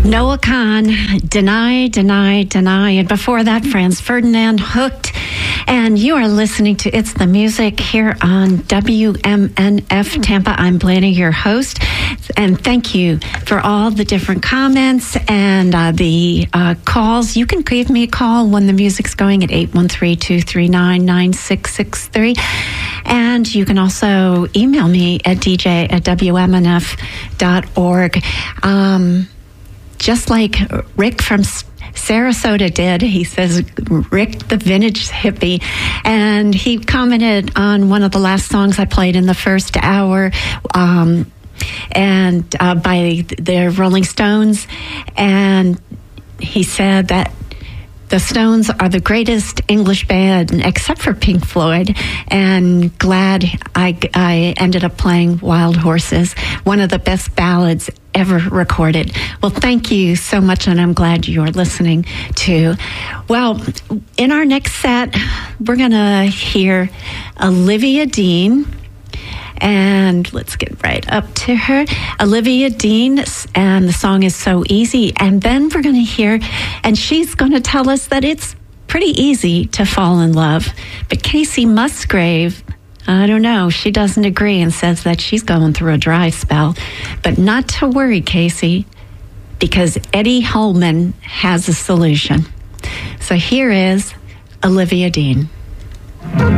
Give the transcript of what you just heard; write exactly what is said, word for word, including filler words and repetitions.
Noah Kahn, Deny, Deny, Deny. And before that, Franz Ferdinand, Hooked. And you are listening to It's the Music here on W M N F Tampa. I'm Blaney, your host. And thank you for all the different comments and uh, the uh, calls. You can give me a call when the music's going at eight one three, two three nine, nine six six three. And you can also email me at d j at w m n f dot org. Um, just like Rick from Sarasota did. He says, Rick the Vintage Hippie. And he commented on one of the last songs I played in the first hour, um, and uh, by the Rolling Stones. And he said that the Stones are the greatest English band, except for Pink Floyd, and glad I, I ended up playing Wild Horses, one of the best ballads ever recorded. Well, thank you so much, and I'm glad you're listening too. Well, in our next set, we're going to hear Olivia Dean. And let's get right up to her. Olivia Dean, and the song is So Easy. And then we're going to hear, and she's going to tell us that it's pretty easy to fall in love. But Kacey Musgrave, I don't know, she doesn't agree and says that she's going through a dry spell. But not to worry, Kacey, because Eddie Holman has a solution. So here is Olivia Dean.